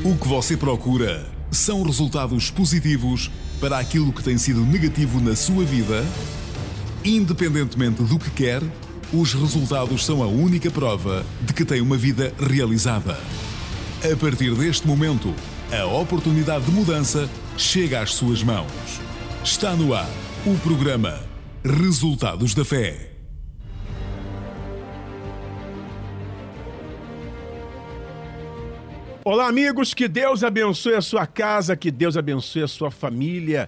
O que você procura são resultados positivos para aquilo que tem sido negativo na sua vida? Independentemente do que quer, os resultados são a única prova de que tem uma vida realizada. A partir deste momento, a oportunidade de mudança chega às suas mãos. Está no ar o programa Resultados da Fé. Olá, amigos, que Deus abençoe a sua casa, que Deus abençoe a sua família.